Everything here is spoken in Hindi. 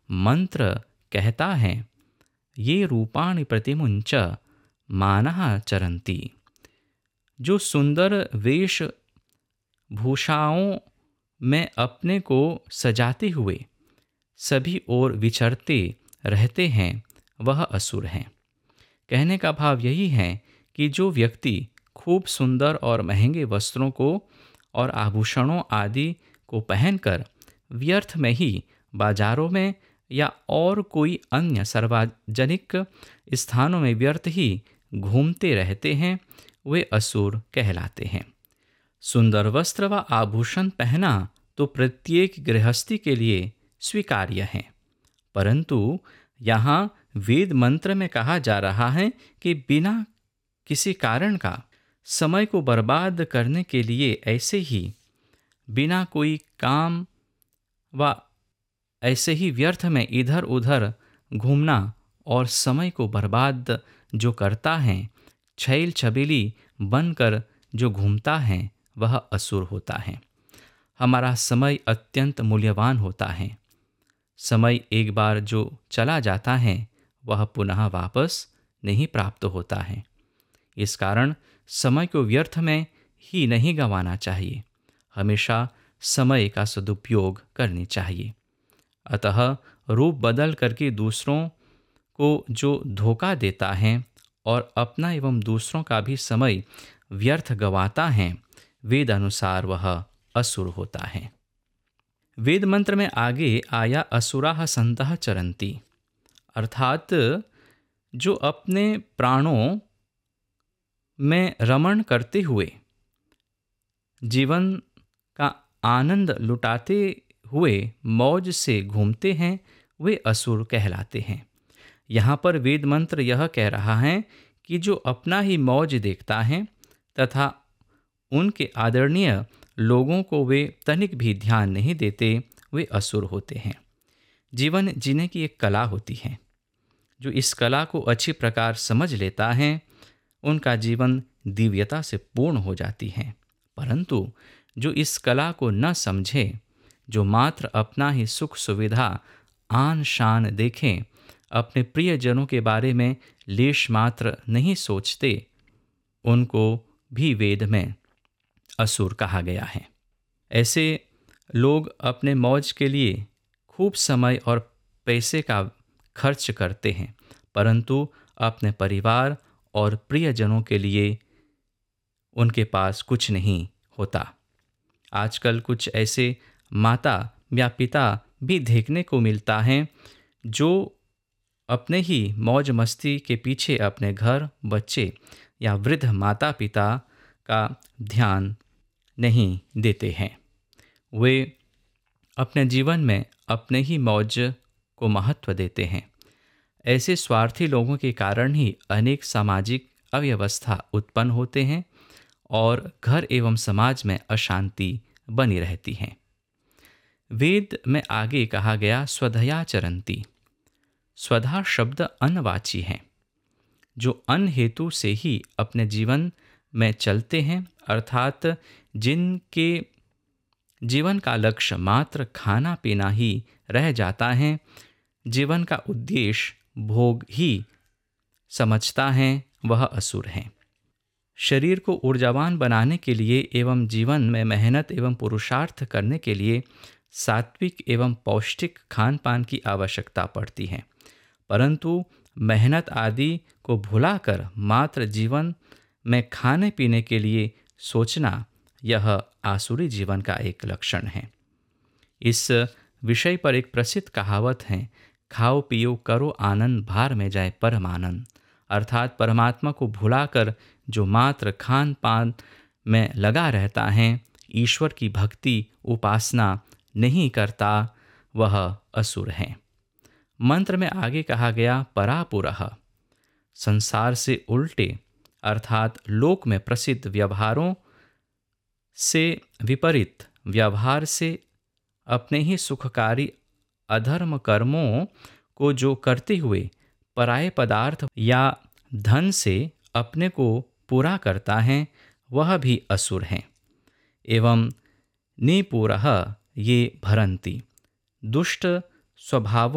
मंत्र कहता है, ये रूपाणि प्रतिमुंच मानः चरंती। जो सुंदर वेश भूषाओं में अपने को सजाते हुए सभी ओर विचरते रहते हैं, वह असुर हैं। कहने का भाव यही है कि जो व्यक्ति खूब सुंदर और महंगे वस्त्रों को और आभूषणों आदि को पहनकर व्यर्थ में ही बाजारों में या और कोई अन्य सार्वजनिक स्थानों में व्यर्थ ही घूमते रहते हैं, वे असुर कहलाते हैं। सुंदर वस्त्र व आभूषण पहना तो प्रत्येक गृहस्थी के लिए स्वीकार्य है, परंतु यहाँ वेद मंत्र में कहा जा रहा है कि बिना किसी कारण का समय को बर्बाद करने के लिए ऐसे ही बिना कोई काम व ऐसे ही व्यर्थ में इधर उधर घूमना और समय को बर्बाद जो करता है, छैल छबीली बनकर जो घूमता है, वह असुर होता है। हमारा समय अत्यंत मूल्यवान होता है। समय एक बार जो चला जाता है वह पुनः वापस नहीं प्राप्त होता है। इस कारण समय को व्यर्थ में ही नहीं गंवाना चाहिए, हमेशा समय का सदुपयोग करनी चाहिए। अतः रूप बदल करके दूसरों को जो धोखा देता है और अपना एवं दूसरों का भी समय व्यर्थ गंवाता है, वेद अनुसार वह असुर होता है। वेद मंत्र में आगे आया असुराः सन्तः चरन्ति, अर्थात जो अपने प्राणों में रमण करते हुए जीवन का आनंद लुटाते हुए मौज से घूमते हैं, वे असुर कहलाते हैं। यहाँ पर वेद मंत्र यह कह रहा है कि जो अपना ही मौज देखता है तथा उनके आदरणीय लोगों को वे तनिक भी ध्यान नहीं देते, वे असुर होते हैं। जीवन जीने की एक कला होती है। जो इस कला को अच्छी प्रकार समझ लेता है, उनका जीवन दिव्यता से पूर्ण हो जाती है। परंतु जो इस कला को न समझे, जो मात्र अपना ही सुख सुविधा आन शान देखें, अपने प्रियजनों के बारे में लेश मात्र नहीं सोचते, उनको भी वेद में असुर कहा गया है। ऐसे लोग अपने मौज के लिए खूब समय और पैसे का खर्च करते हैं, परंतु अपने परिवार और प्रियजनों के लिए उनके पास कुछ नहीं होता। आजकल कुछ ऐसे माता या पिता भी देखने को मिलता है जो अपने ही मौज मस्ती के पीछे अपने घर, बच्चे या वृद्ध माता पिता का ध्यान नहीं देते हैं। वे अपने जीवन में अपने ही मौज को महत्व देते हैं। ऐसे स्वार्थी लोगों के कारण ही अनेक सामाजिक अव्यवस्था उत्पन्न होते हैं और घर एवं समाज में अशांति बनी रहती है। वेद में आगे कहा गया स्वधया चरंती। स्वधा शब्द अन्नवाची है, जो अन्न हेतु से ही अपने जीवन में चलते हैं, अर्थात जिनके जीवन का लक्ष्य मात्र खाना पीना ही रह जाता है, जीवन का उद्देश्य भोग ही समझता है, वह असुर है। शरीर को ऊर्जावान बनाने के लिए एवं जीवन में मेहनत एवं पुरुषार्थ करने के लिए सात्विक एवं पौष्टिक खान पान की आवश्यकता पड़ती है, परंतु मेहनत आदि को भुलाकर मात्र जीवन में खाने पीने के लिए सोचना, यह आसुरी जीवन का एक लक्षण है। इस विषय पर एक प्रसिद्ध कहावत है, खाओ पियो करो आनंद, भार में जाए परमानंद। अर्थात परमात्मा को भुलाकर जो मात्र खान पान में लगा रहता है, ईश्वर की भक्ति उपासना नहीं करता, वह असुर है। मंत्र में आगे कहा गया परापुरः, संसार से उल्टे अर्थात लोक में प्रसिद्ध व्यवहारों से विपरीत व्यवहार से अपने ही सुखकारी अधर्म कर्मों को जो करते हुए पराये पदार्थ या धन से अपने को पूरा करता है, वह भी असुर है। एवं निपुरः ये भरन्ति, दुष्ट स्वभावों